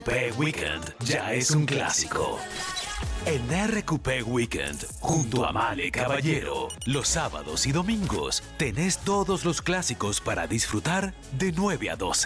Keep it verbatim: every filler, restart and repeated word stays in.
P Weekend ya es un clásico. En R Q P Weekend, junto a Male Caballero, los sábados y domingos, tenés todos los clásicos para disfrutar de nueve a doce.